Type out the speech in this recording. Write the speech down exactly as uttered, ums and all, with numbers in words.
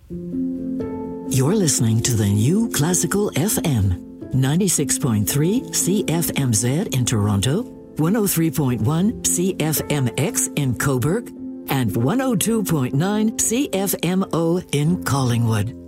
You're listening to the New Classical F M, ninety-six point three C F M Z in Toronto, one oh three point one C F M X in Cobourg, and one oh two point nine C F M O in Collingwood.